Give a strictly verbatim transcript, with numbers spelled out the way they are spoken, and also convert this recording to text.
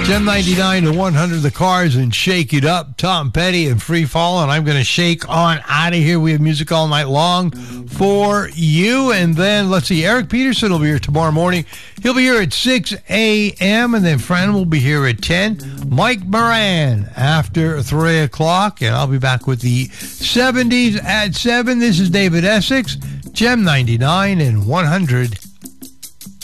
Gem ninety-nine to one hundred, the Cars, and Shake It Up. Tom Petty and Free Fall, and I'm going to shake on out of here. We have music all night long for you. And then, let's see, Eric Peterson will be here tomorrow morning. He'll be here at six a.m., and then Fran will be here at ten. Mike Moran after three o'clock, and I'll be back with the seventies at seven. This is David Essex, Gem ninety-nine and one hundred.